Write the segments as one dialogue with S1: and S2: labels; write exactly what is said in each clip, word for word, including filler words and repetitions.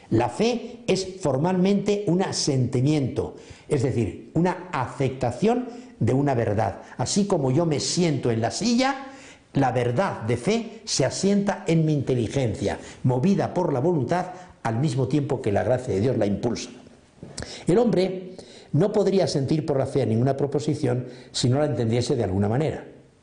S1: La fe es formalmente un asentimiento, es decir, una aceptación de una verdad. Así como yo me siento en la silla, la verdad de fe se asienta en mi inteligencia, movida por la voluntad al mismo tiempo que la gracia de Dios la impulsa. El hombre no podría sentir por la fe ninguna proposición si no la entendiese de alguna manera.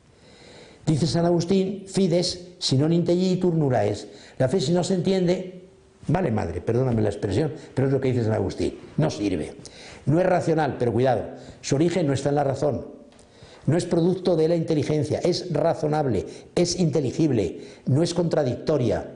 S1: Dice San Agustín, fides si non intelligitur nulla es. La fe si no se entiende, vale madre, perdóname la expresión, pero es lo que dice San Agustín, no sirve. No es racional, pero cuidado, su origen no está en la razón, no es producto de la inteligencia, es razonable, es inteligible, no es contradictoria.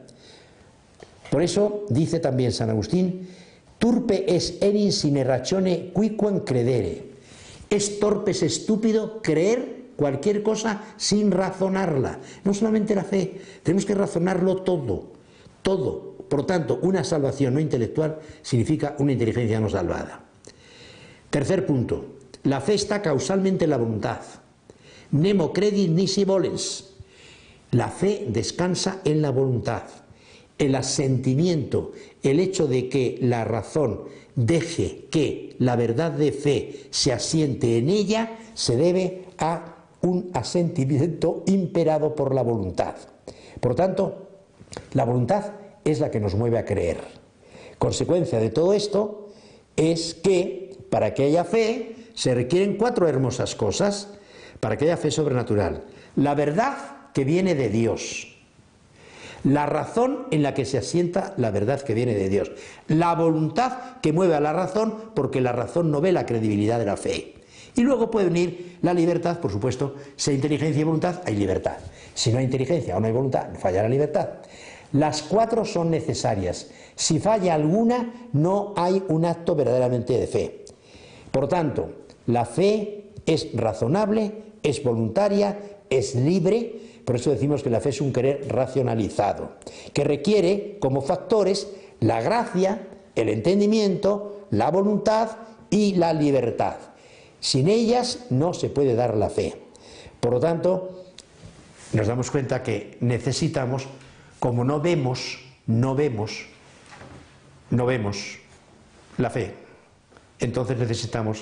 S1: Por eso dice también San Agustín, turpe es enim sine ratione quiquam credere. Es torpe, es estúpido creer cualquier cosa sin razonarla. No solamente la fe, tenemos que razonarlo todo, todo. Por lo tanto, una salvación no intelectual significa una inteligencia no salvada. Tercer punto, la fe está causalmente en la voluntad. Nemo credit nisi volens. La fe descansa en la voluntad. El asentimiento, el hecho de que la razón deje que la verdad de fe se asiente en ella, se debe a un asentimiento imperado por la voluntad. Por lo tanto, la voluntad es la que nos mueve a creer. Consecuencia de todo esto es que para que haya fe se requieren cuatro hermosas cosas, para que haya fe sobrenatural. La verdad que viene de Dios, la razón en la que se asienta la verdad que viene de Dios, la voluntad que mueve a la razón porque la razón no ve la credibilidad de la fe. Y luego puede unir la libertad, por supuesto, si hay inteligencia y voluntad, hay libertad. Si no hay inteligencia o no hay voluntad, falla la libertad. Las cuatro son necesarias. Si falla alguna, no hay un acto verdaderamente de fe. Por tanto, la fe es razonable, es voluntaria, es libre. Por eso decimos que la fe es un querer racionalizado, que requiere como factores la gracia, el entendimiento, la voluntad y la libertad. Sin ellas no se puede dar la fe. Por lo tanto, nos damos cuenta que necesitamos, como no vemos, no vemos, no vemos la fe, entonces necesitamos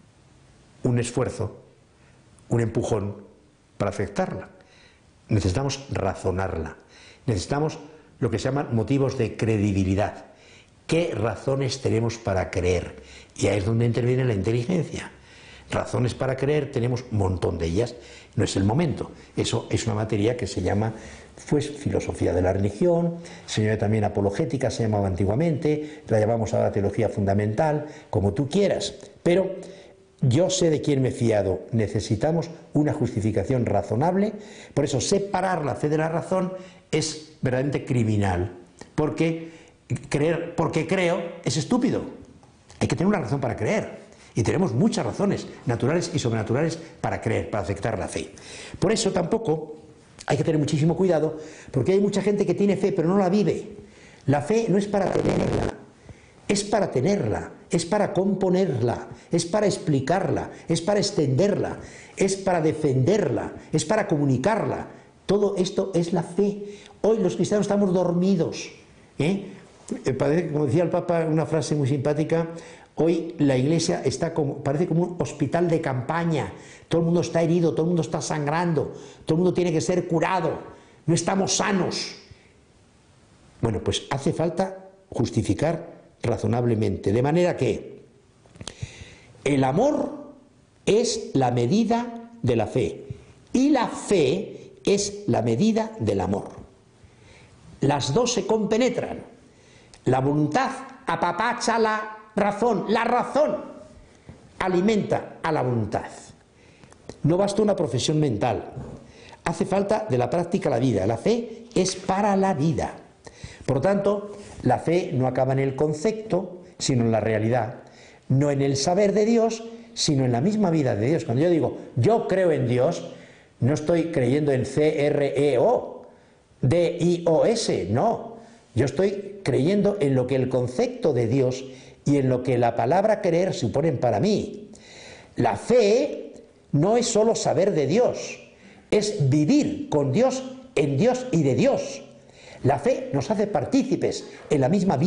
S1: un esfuerzo, un empujón para aceptarla. Necesitamos razonarla. Necesitamos lo que se llaman motivos de credibilidad. ¿Qué razones tenemos para creer? Y ahí es donde interviene la inteligencia. Razones para creer tenemos un montón de ellas, no es el momento. Eso es una materia que se llama pues, filosofía de la religión, se llama también apologética, se llamaba antiguamente, la llamamos ahora teología fundamental, como tú quieras. Pero yo sé de quién me he fiado, necesitamos una justificación razonable, por eso separar la fe de la razón es verdaderamente criminal, porque creer porque creo es estúpido, hay que tener una razón para creer. Y tenemos muchas razones, naturales y sobrenaturales, para creer, para aceptar la fe. Por eso tampoco hay que tener muchísimo cuidado, porque hay mucha gente que tiene fe, pero no la vive. La fe no es para tenerla, es para tenerla, es para componerla, es para explicarla, es para extenderla, es para defenderla, es para comunicarla. Todo esto es la fe. Hoy los cristianos estamos dormidos, ¿eh? Como decía el Papa, una frase muy simpática, hoy la Iglesia está como, parece como un hospital de campaña, todo el mundo está herido, todo el mundo está sangrando, todo el mundo tiene que ser curado, no estamos sanos. Bueno, pues hace falta justificar razonablemente, de manera que el amor es la medida de la fe y la fe es la medida del amor. Las dos se compenetran. La voluntad apapacha la razón, la razón alimenta a la voluntad. No basta una profesión mental, hace falta de la práctica la vida. La fe es para la vida. Por lo tanto, la fe no acaba en el concepto, sino en la realidad, no en el saber de Dios, sino en la misma vida de Dios. Cuando yo digo, yo creo en Dios, no estoy creyendo en C R E O, D I O S, no. Yo estoy creyendo en lo que el concepto de Dios y en lo que la palabra creer suponen para mí. La fe no es solo saber de Dios, es vivir con Dios, en Dios y de Dios. La fe nos hace partícipes en la misma vida.